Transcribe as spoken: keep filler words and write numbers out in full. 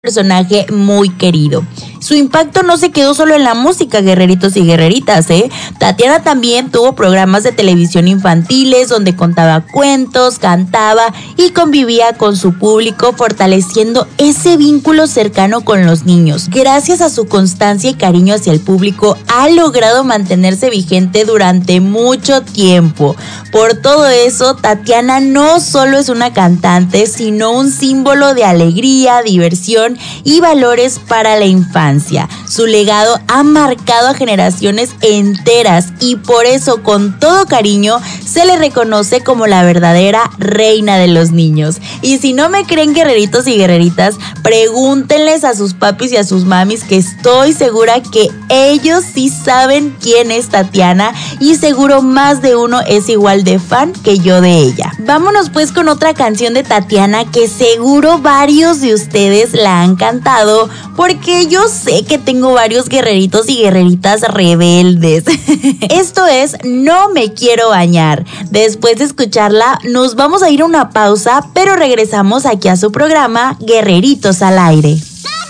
personaje muy querido. Su impacto no se quedó solo en la música, guerreritos y guerreritas, ¿eh? Tatiana también tuvo programas de televisión infantiles donde contaba cuentos, cantaba y convivía con su público, fortaleciendo ese vínculo cercano con los niños. Gracias a su constancia y cariño hacia el público, ha logrado mantenerse vigente durante mucho tiempo. Por todo eso, Tatiana no solo es una cantante, sino un símbolo de alegría, diversión y valores para la infancia. Su legado ha marcado a generaciones enteras y por eso, con todo cariño, se le reconoce como la verdadera reina de los niños. Y si no me creen, guerreritos y guerreritas, pregúntenles a sus papis y a sus mamis, que estoy segura que ellos sí saben quién es Tatiana y seguro más de uno es igual de fan que yo de ella. Vámonos pues con otra canción de Tatiana que seguro varios de ustedes la han cantado, porque yo sé que tengo varios guerreritos y guerreritas rebeldes. Esto es No Me Quiero Bañar. Después de escucharla, nos vamos a ir a una pausa, pero regresamos aquí a su programa Guerreritos al Aire.